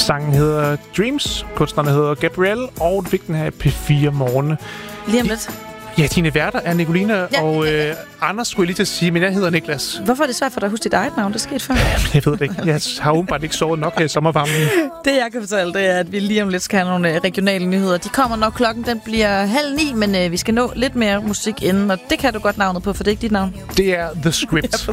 Sangen hedder Dreams. Kunstnerne hedder Gabrielle, og du fik den her i P4 Morgen. Lige om lidt. Ja, dine værter er Nicolina og Anders, skulle jeg lige til at sige, men jeg hedder Niklas. Hvorfor er det svært for dig at huske dit eget navn? Det skete før. Jeg ved det ikke. Jeg har åbenbart ikke sovet nok her i sommervarmen. Det, jeg kan fortælle, det er, at vi lige om lidt skal have nogle regionale nyheder. De kommer nok, klokken den bliver 8:30, men vi skal nå lidt mere musik inden, og det kan du godt navnet på, for det er ikke dit navn. Det er The Script.